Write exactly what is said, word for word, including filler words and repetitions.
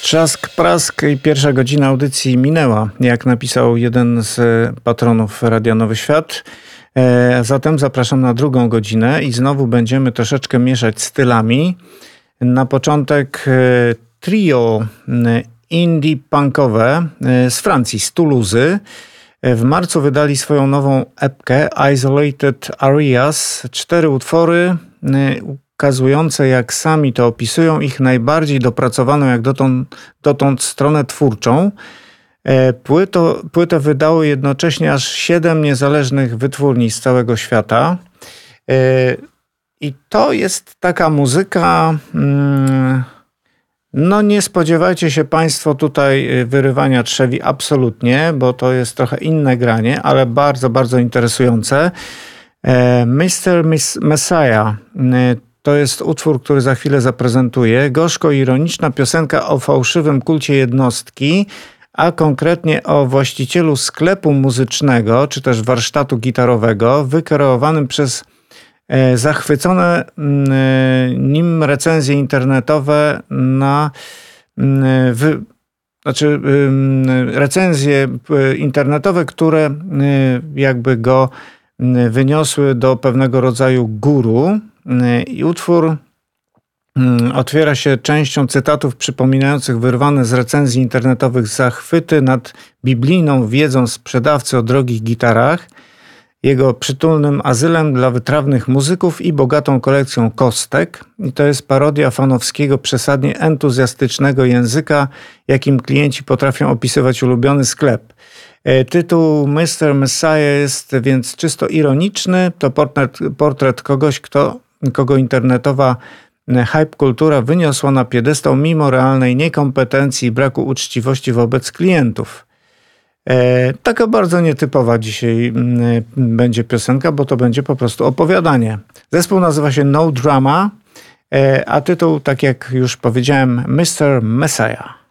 Trzask, prask i pierwsza godzina audycji minęła, jak napisał jeden z patronów Radia Nowy Świat. E, zatem zapraszam na drugą godzinę i znowu będziemy troszeczkę mieszać stylami. Na początek e, trio e, indie punkowe e, z Francji, z Toulouse. E, w marcu wydali swoją nową epkę Isolated Areas. Cztery utwory e, ukazujące, jak sami to opisują, ich najbardziej dopracowaną jak dotąd, dotąd stronę twórczą. Płyto, płytę wydało jednocześnie aż siedem niezależnych wytwórni z całego świata. I to jest taka muzyka, no nie spodziewajcie się Państwo tutaj wyrywania trzewi absolutnie, bo to jest trochę inne granie, ale bardzo, bardzo interesujące. mister Messiah to jest utwór, który za chwilę zaprezentuję. Gorzko-ironiczna piosenka o fałszywym kulcie jednostki, a konkretnie o właścicielu sklepu muzycznego, czy też warsztatu gitarowego, wykreowanym przez e, zachwycone e, nim recenzje internetowe na e, wy, znaczy e, recenzje internetowe, które e, jakby go e, wyniosły do pewnego rodzaju guru. I utwór otwiera się częścią cytatów przypominających wyrwane z recenzji internetowych zachwyty nad biblijną wiedzą sprzedawcy o drogich gitarach, jego przytulnym azylem dla wytrawnych muzyków i bogatą kolekcją kostek. I to jest parodia fanowskiego, przesadnie entuzjastycznego języka, jakim klienci potrafią opisywać ulubiony sklep. Tytuł mister Messiah jest więc czysto ironiczny. To portret, portret kogoś, kto, kogo internetowa hype kultura wyniosła na piedestał mimo realnej niekompetencji i braku uczciwości wobec klientów. E, taka bardzo nietypowa dzisiaj m, będzie piosenka, bo to będzie po prostu opowiadanie. Zespół nazywa się No Drama, e, a tytuł, tak jak już powiedziałem, mister Messiah.